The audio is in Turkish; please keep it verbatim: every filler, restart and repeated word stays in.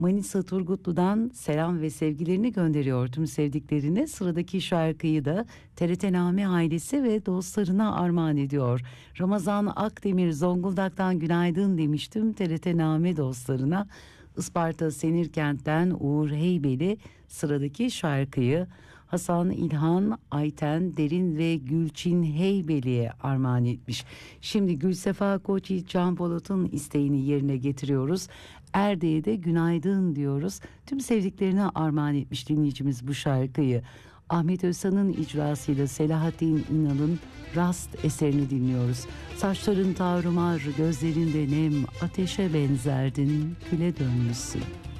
Manisa Turgutlu'dan selam ve sevgilerini gönderiyor tüm sevdiklerine. Sıradaki şarkıyı da T R T Name ailesi ve dostlarına armağan ediyor. Ramazan Akdemir Zonguldak'tan günaydın demiştim T R T Name dostlarına. Isparta Senirkent'ten Uğur Heybeli sıradaki şarkıyı Hasan İlhan, Ayten Derin ve Gülçin Heybeli'ye armağan etmiş. Şimdi Gülsefa Koçyiğit Can Polat'ın isteğini yerine getiriyoruz. Erde'ye de günaydın diyoruz. Tüm sevdiklerine armağan etmiş dinleyicimiz bu şarkıyı. Ahmet Özhan'ın icrasıyla Selahattin İnal'ın Rast eserini dinliyoruz. Saçların tarumar, gözlerinde nem, ateşe benzerdin, küle dönmüşsün.